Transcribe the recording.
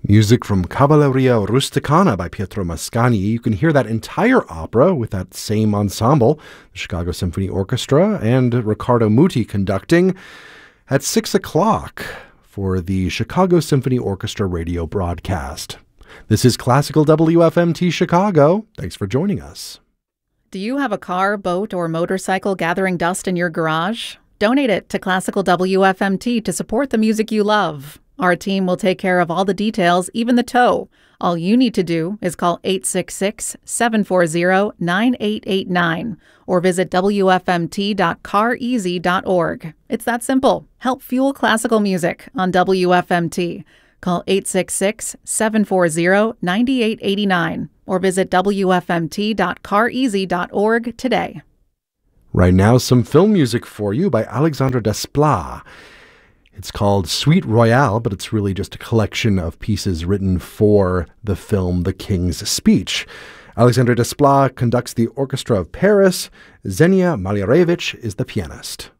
Music from Cavalleria Rusticana by Pietro Mascagni. You can hear that entire opera with that same ensemble, the Chicago Symphony Orchestra, and Riccardo Muti conducting at 6 o'clock for the Chicago Symphony Orchestra radio broadcast. This is Classical WFMT Chicago. Thanks for joining us. Do you have a car, boat, or motorcycle gathering dust in your garage? Donate it to Classical WFMT to support the music you love. Our team will take care of all the details, even the tow. All you need to do is call 866-740-9889 or visit wfmt.careasy.org. It's that simple. Help fuel classical music on WFMT. Call 866-740-9889 or visit wfmt.careasy.org today. Right now, some film music for you by Alexandre Desplat. It's called Suite Royale, but it's really just a collection of pieces written for the film The King's Speech. Alexandre Desplat conducts the Orchestra of Paris. Xenia Malirevich is the pianist.